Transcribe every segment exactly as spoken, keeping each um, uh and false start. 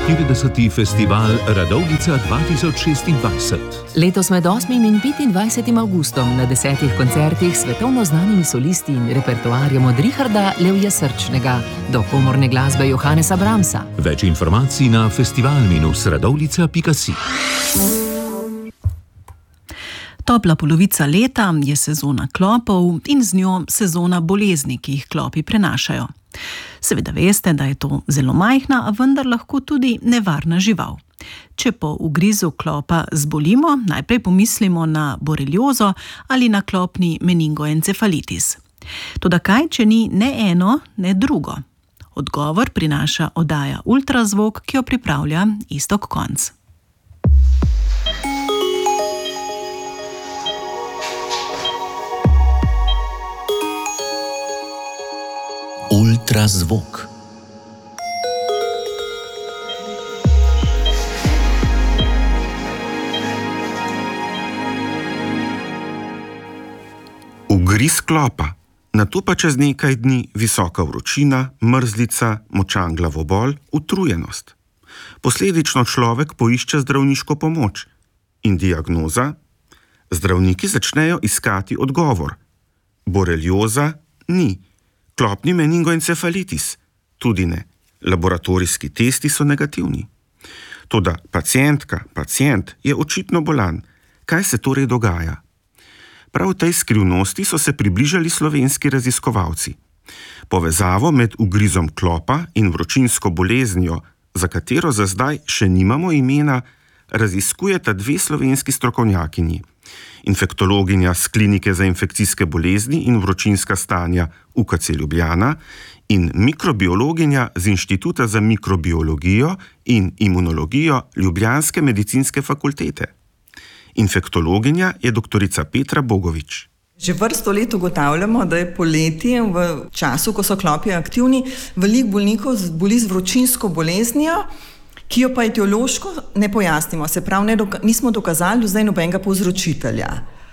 štirideseti festival Radovljica dva tisoč šestindvajset. Letos med osmim in petindvajsetim avgustom na desetih koncertih s svetovno znanimi solisti in repertoarjem od Richarda Levja Srčnega do komorne glasbe Johanesa Brahmsa. Več informacij na festival minus radovljica pika si. Topla polovica leta je sezona klopov in z njo sezona bolezni, ki jih klopi prenašajo. Seveda veste, da je to zelo majhna, a vendar lahko tudi nevarna žival. Če po ugrizu klopa zbolimo, najprej pomislimo na boreliozo ali na klopni meningoencefalitis. Toda kaj, če ni ne eno, ne drugo? Odgovor prinaša oddaja Ultrazvok, ki jo pripravlja Iztok Konc. Ultrazvok. Ugriz klopa, nato pa čez nekaj dni visoka vročina, mrzlica, močan glavobol, utrujenost. Posledično človek poišče zdravniško pomoč in diagnoza. Zdravniki začnejo iskati odgovor. Borelioza ni. Klopni meningoencefalitis tudi ne. Laboratorijski testi so negativni. Toda pacientka, pacient je očitno bolan. Kaj se torej dogaja? Prav v tej skrivnosti so se približali slovenski raziskovalci. Povezavo med ugrizom klopa in vročinsko boleznijo, za katero za zdaj še nimamo imena, raziskujeta dve slovenski strokovnjakinji. Infektologinja z Klinike za infekcijske bolezni in vročinska stanja U K C Ljubljana in mikrobiologinja z Inštituta za mikrobiologijo in imunologijo Ljubljanske medicinske fakultete. Infektologinja je doktorica Petra Bogovič. Že vrsto let ugotavljamo, da je poleti v času, ko so klopi aktivni, veliko bolnikov boli z vročinsko boleznijo, ki jo pa etiološko ne pojasnimo, se pravi, ne doka- nismo dokazali do zdaj nobenega povzročitelja.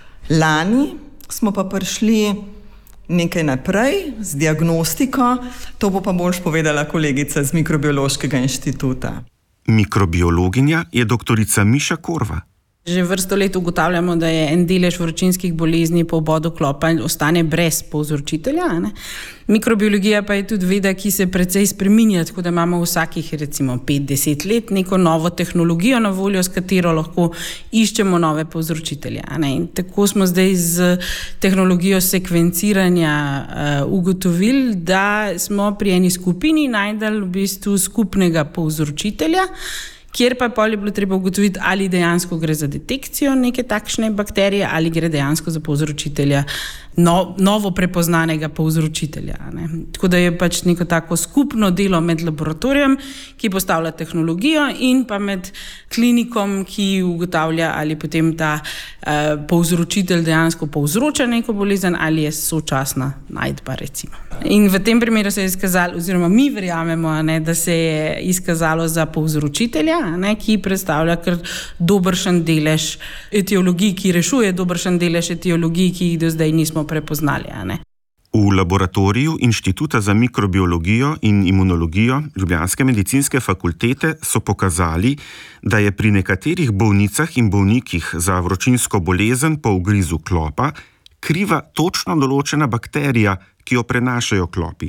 Lani smo pa prišli nekaj naprej z diagnostiko, to bo pa boljš povedala kolegica z Mikrobiološkega inštituta. Mikrobiologinja je doktorica Miša Korva. Že vrsto let ugotavljamo, da je en delež vročinskih bolezni po obodu klopa in ostane brez povzročitelja. Ne? Mikrobiologija pa je tudi veda, ki se precej spreminja, tako da imamo vsakih recimo pet do deset let neko novo tehnologijo na voljo, s katero lahko iščemo nove povzročitelje. Ne? In tako smo zdaj z tehnologijo sekvenciranja uh, ugotovili, da smo pri eni skupini najdeli v bistvu skupnega povzročitelja, kjer pa je bilo treba ugotoviti, ali dejansko gre za detekcijo neke takšne bakterije, ali gre dejansko za povzročitelja, no, novo prepoznanega povzročitelja. Ne. Tako da je pač neko tako skupno delo med laboratorijem, ki postavlja tehnologijo, in pa med klinikom, ki ugotavlja, ali potem ta uh, povzročitelj dejansko povzroča neko bolezen, ali je sočasna najdba, recimo. In v tem primeru se je izkazalo, oziroma mi verjamemo, ne, da se je izkazalo za povzročitelja, ne, ki predstavlja kar dobršen delež etiologij, ki rešuje dobršen delež etiologij, ki jih do zdaj nismo prepoznali. Ne. V laboratoriju Inštituta za mikrobiologijo in imunologijo Ljubljanske medicinske fakultete so pokazali, da je pri nekaterih bolnicah in bolnikih za vročinsko bolezen po ugrizu klopa kriva točno določena bakterija, ki jo prenašajo klopi.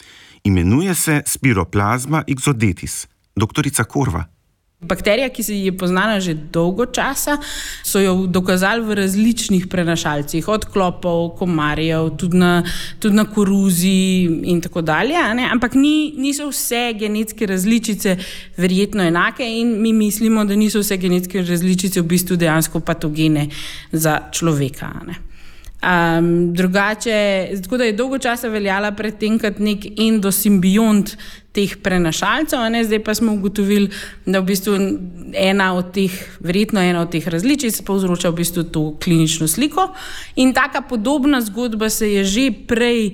Imenuje se Spiroplazma ixodetis. Doktorica Korva. Bakterija, ki se je poznana že dolgo časa, so jo dokazali v različnih prenašalcih, od klopov, komarjev, tudi na, tudi na koruzi in tako dalje, ne? Ampak ni, niso vse genetske različice verjetno enake in mi mislimo, da niso vse genetske različice v bistvu dejansko patogene za človeka. Ne? Um, drugače, tako da je dolgo časa veljala pred tem kot nek endosimbiont teh prenašalcev, ne? Zdaj pa smo ugotovili, da v bistvu ena od teh, verjetno ena od teh različic povzroča v bistvu to klinično sliko. In taka podobna zgodba se je že prej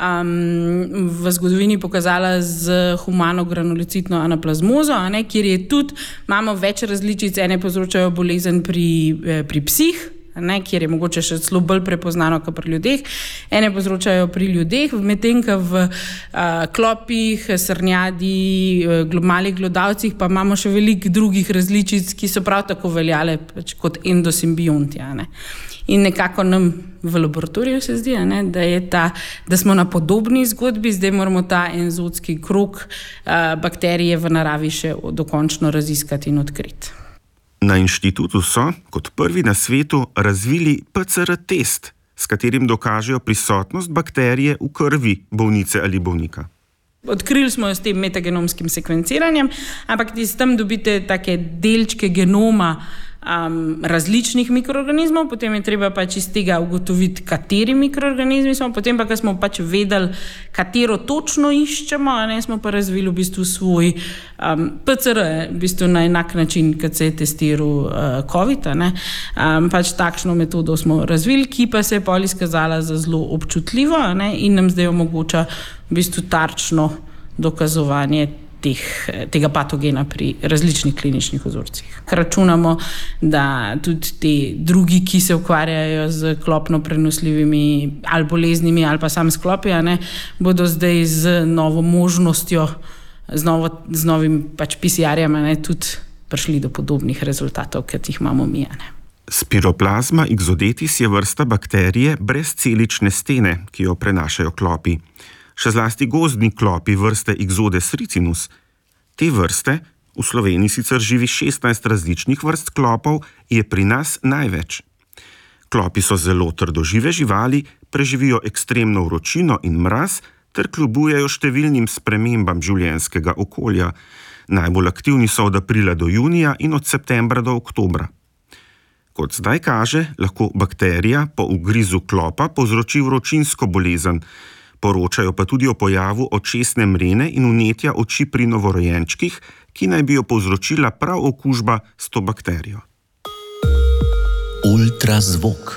um, v zgodovini pokazala z humano granulocitno anaplazmozo, ne? Kjer je tudi, imamo več različic, ene povzročajo bolezen pri, pri psih, ne, kjer je mogoče še celo bolj prepoznano kot pri ljudeh. Ene povzročajo pri ljudeh, medtem ko v uh, klopih, srnjadi, uh, malih glodavcih pa imamo še veliko drugih različic, ki so prav tako veljale pač kot endosimbionti. Ne. In nekako nam v laboratoriju se zdi, ne, da, je ta, da smo na podobni zgodbi, zdaj moramo ta enzotski krog uh, bakterije v naravi še dokončno raziskati in odkriti. Na inštitutu so, kot prvi na svetu, razvili P C R test, s katerim dokažejo prisotnost bakterije v krvi bolnice ali bolnika. Odkrili smo jo s tem metagenomskim sekvenciranjem, ampak s tem dobite take delčke genoma um, različnih mikroorganizmov, potem je treba pač iz tega ugotoviti, kateri mikroorganizmi smo, potem pa, ko smo pač vedeli, katero točno iščemo, ne, smo pa razvili v bistvu svoj um, P C R, v bistvu na enak način, kot se je testiral uh, COVID. Ne. Um, pač takšno metodo smo razvili, ki pa se je pol izkazala za zelo občutljivo, ne, in nam zdaj omogoča v bistvu tarčno dokazovanje teh, tega patogena pri različnih kliničnih vzorcih. Računamo, da tudi ti drugi, ki se ukvarjajo z klopno prenosljivimi ali boleznimi ali pa sam sklopi, ne, bodo zdaj z novo možnostjo, z, novo, z novim pač P C R-jem tudi prišli do podobnih rezultatov, kot jih imamo mi. Ne. Spiroplazma ixodetis je vrsta bakterije brez celične stene, ki jo prenašajo klopi. Še zlasti gozdni klopi vrste Ixodes ricinus. Te vrste, v Sloveniji sicer živi šestnajst različnih vrst klopov, je pri nas največ. Klopi so zelo trdožive živali, preživijo ekstremno vročino in mraz ter kljubujejo številnim spremembam življenjskega okolja. Najbolj aktivni so od aprila do junija in od septembra do oktobra. Kot zdaj kaže, lahko bakterija po ugrizu klopa povzroči vročinsko bolezen. Poročajo pa tudi o pojavu očesne mrene in vnetja oči pri novorojenčkih, ki naj bi jo povzročila prav okužba s to bakterijo. Ultrazvok.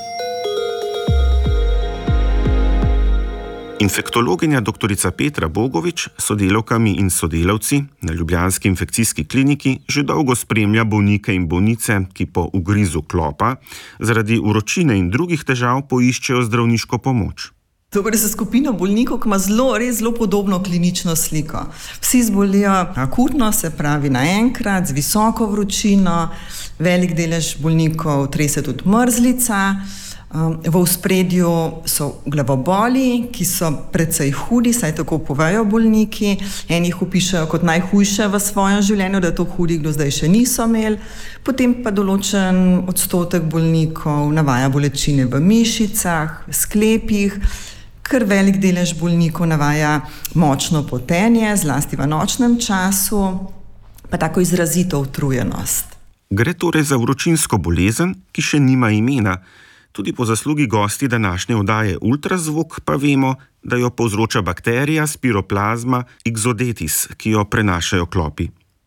Infektologinja doktorica Petra Bogovič s sodelavkami in sodelavci na ljubljanski infekcijski kliniki že dolgo spremlja bolnike in bolnice, ki po ugrizu klopa zaradi vročine in drugih težav poiščejo zdravniško pomoč. To gre za skupino bolnikov, ki ima zelo, res zelo podobno klinično sliko. Vsi zbolijo akutno, se pravi naenkrat, z visoko vročino, velik delež bolnikov trese tudi mrzlica. V ospredju so glavoboli, ki so precej hudi, saj tako povejo bolniki. Eni jih opišejo kot najhujše v svojem življenju, da to hudih do zdaj še niso imeli. Potem pa določen odstotek bolnikov navaja bolečine v mišicah, v sklepih. Kar velik delež bolnikov navaja močno potenje, zlasti v nočnem času, pa tako izrazito utrujenost. Gre torej za vročinsko bolezen, ki še nima imena. Tudi po zaslugi gosti današnje oddaje Ultrazvok pa vemo, da jo povzroča bakterija Spiroplazma ixodetis, ki jo prenašajo klopi.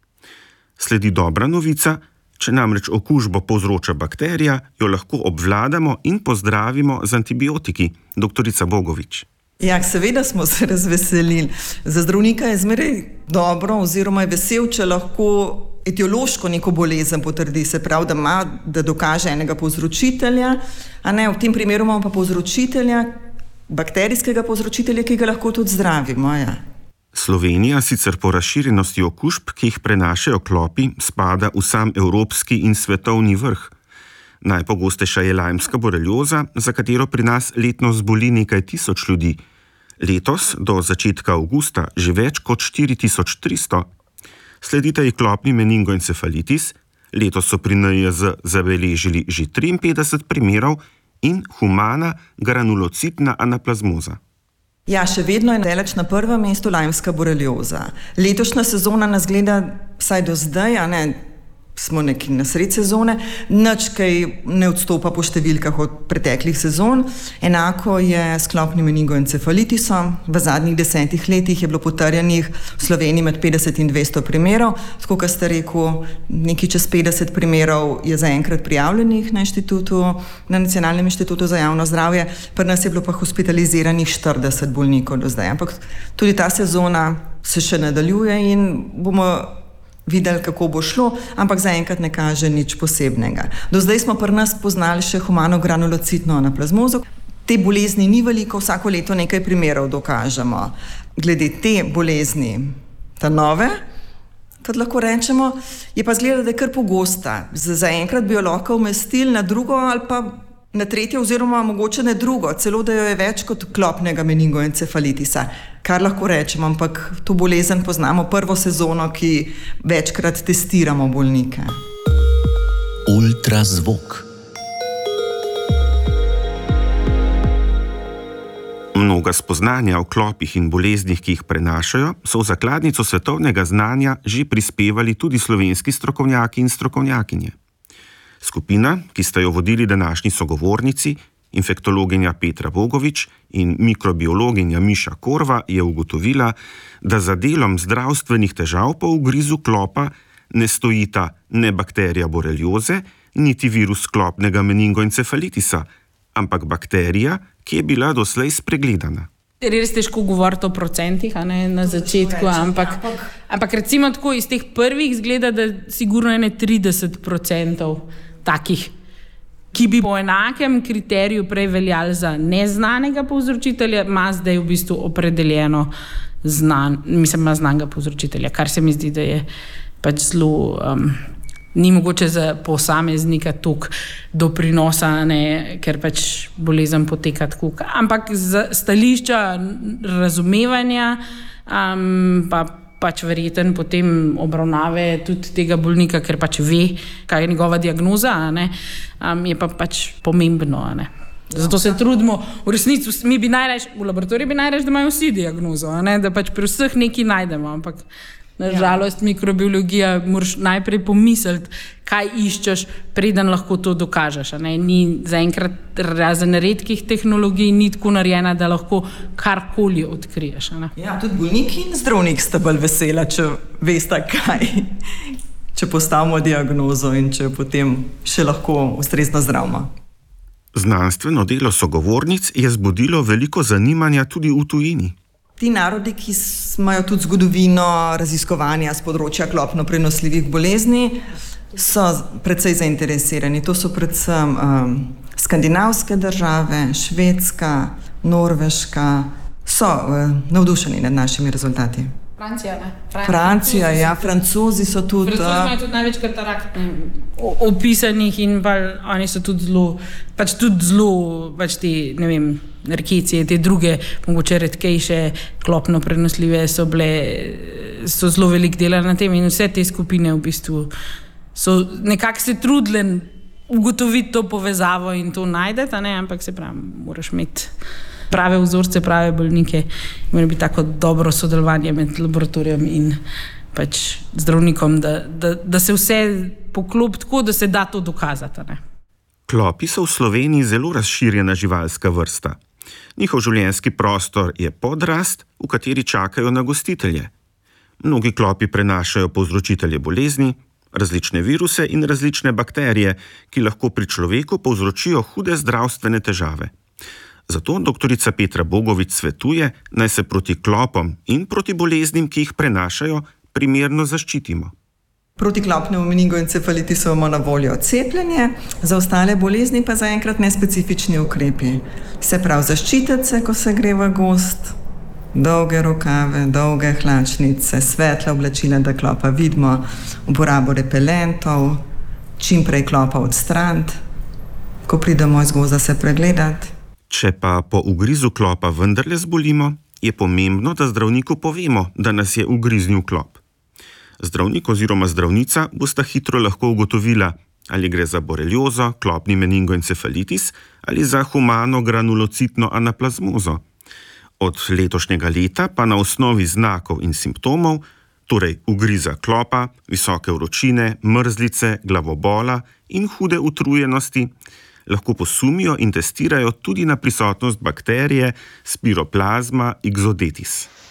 Sledi dobra novica. Če namreč okužbo povzroča bakterija, jo lahko obvladamo in pozdravimo z antibiotiki. Doktorica Bogovič. Ja, seveda smo se razveselili. Za zdravnika je zmeraj dobro oziroma je vesel, če lahko etiološko neko bolezen potrdi, se pravi, da ima, da dokaže enega povzročitelja, a ne, v tem primeru imamo pa povzročitelja, bakterijskega povzročitelja, ki ga lahko tudi zdravimo. Ja. Slovenija sicer po razširjenosti okužb, ki jih prenašajo klopi, spada v sam evropski in svetovni vrh. Najpogostejša je lajmska borelioza, za katero pri nas letno zboli nekaj tisoč ljudi. Letos, do začetka avgusta, že več kot štiri tisoč tristo. Sledita ji klopni meningoencefalitis, letos so pri N I J Z zabeležili že triinpetdeset primerov, in humana granulocitna anaplazmoza. Ja, še vedno je daleč na prvem mestu lajmska borelioza. Letošnja sezona nas gleda, vsaj do zdaj, a ne, smo nekje na sred sezone, nič kaj ne odstopa po številkah od preteklih sezon. Enako je s klopnim meningoencefalitisom. V zadnjih desetih letih je bilo potrjenih v Sloveniji med petdeset in dvesto primerov. Tako, kot ste rekel, nekaj čez petdeset primerov je zaenkrat prijavljenih na inštitutu, na Nacionalnem inštitutu za javno zdravje. Pri nas je bilo pa hospitaliziranih štirideset bolnikov do zdaj. Ampak tudi ta sezona se še nadaljuje in bomo videli, kako bo šlo, ampak zaenkrat ne kaže nič posebnega. Do zdaj smo pri nas poznali še humano granulocitno anaplazmozo. Te bolezni ni veliko, vsako leto nekaj primerov dokažemo. Glede te bolezni, ta nove, kot lahko rečemo, je pa zgleda, da je kar pogosta. Zaenkrat bi jo lahko umestili na drugo ali pa na tretje oziroma mogoče na drugo, celo da jo je več kot klopnega meningoencefalitisa, kar lahko rečemo, ampak to bolezen poznamo prvo sezono, ki večkrat testiramo bolnike. Ultrazvok. Mnoga spoznanja o klopih in boleznih, ki jih prenašajo, so v zakladnico svetovnega znanja že prispevali tudi slovenski strokovnjaki in strokovnjakinje. Skupina, ki sta jo vodili današnji sogovornici, infektologinja Petra Bogovič in mikrobiologinja Miša Korva, je ugotovila, da za delom zdravstvenih težav po ugrizu klopa ne stojita ne bakterija borelioze, niti virus klopnega meningoencefalitisa, ampak bakterija, ki je bila doslej spregledana. Res težko govoriti o procentih, a ne na začetku, ampak, ampak recimo tako iz teh prvih zgleda, da sigurno je ne trideset procentov takih, ki bi po enakem kriteriju prej veljali za neznanega povzročitelja, ima zdaj v bistvu opredeljeno znan, mislim, ima znanega povzročitelja, kar se mi zdi, da je pač zelo, um, ni mogoče za posameznika toliko doprinosa, ne, ker pač bolezen poteka tako. Ampak z stališča razumevanja, um, pa pač verjeten potem obravnave tudi tega bolnika, ker pač ve, kaj je njegova diagnoza, ne, um, je pa pač pomembno. Ne. Zato se trudimo, v resnici mi bi najraje, v laboratoriju bi najraje, da imajo vsi diagnozo, ne, da pač pri vseh nekaj najdemo, ampak nažalost mikrobiologija moraš najprej pomisliti, kaj iščeš, preden lahko to dokažeš. Ne. Ni zaenkrat razen redkih tehnologij ni tako narejena, da lahko karkoli odkriješ. Ne. Ja, tudi bolnik in zdravnik sta bolj vesela, če veste kaj, če postavimo diagnozo in če potem še lahko ustrezno zdravimo. Znanstveno delo sogovornic je zbudilo veliko zanimanja tudi v tujini. Ti narodi, ki imajo tudi zgodovino raziskovanja z področja klopno prenosljivih bolezni, so precej zainteresirani. To so predvsem um, skandinavske države, Švedska, Norveška, so uh, navdušeni nad našimi rezultati. Francija, ne? Francija, Francija ja, Francozi so tudi... Francozi imajo tudi največ katarakt opisanih in pa oni so tudi zelo, pač tudi zelo, pač te, ne vem, rkecije, te druge, mogoče redkejše, klopno prenosljive so bile, so zelo velik dela na tem in vse te skupine v bistvu so nekako se trudile ugotoviti to povezavo in to najdeti, ne, ampak se pravi, moraš imeti prave vzorce, prave bolnike, mora biti tako dobro sodelovanje med laboratorijem in pač zdravnikom, da, da, da se vse poklopi tako, da se da to dokazati. Ne. Klopi so v Sloveniji zelo razširjena živalska vrsta. Njihov življenjski prostor je podrast, v kateri čakajo na gostitelje. Mnogi klopi prenašajo povzročitelje bolezni, različne viruse in različne bakterije, ki lahko pri človeku povzročijo hude zdravstvene težave. Zato doktorica Petra Bogovič svetuje, naj se proti klopom in proti boleznim, ki jih prenašajo, primerno zaščitimo. Proti klopnemu meningoencefalitisu imamo na voljo cepljenje, za ostale bolezni pa zaenkrat nespecifični ukrepi. Se pravi, zaščititi se, ko se gre v gozd, dolge rokave, dolge hlačnice, svetla oblačila, da klopa vidimo, uporabo repelentov, čim prej klopa odstraniti, ko pridemo iz gozda se pregledati. Če pa po ugrizu klopa vendarle zbolimo, je pomembno, da zdravniku povemo, da nas je ugriznil klop. Zdravnik oziroma zdravnica bosta hitro lahko ugotovila, ali gre za boreliozo, klopni meningoencefalitis ali za humano granulocitno anaplazmozo. Od letošnjega leta pa na osnovi znakov in simptomov, torej ugriza klopa, visoke vročine, mrzlice, glavobola in hude utrujenosti, lahko posumijo in testirajo tudi na prisotnost bakterije Spiroplazma ixodetis.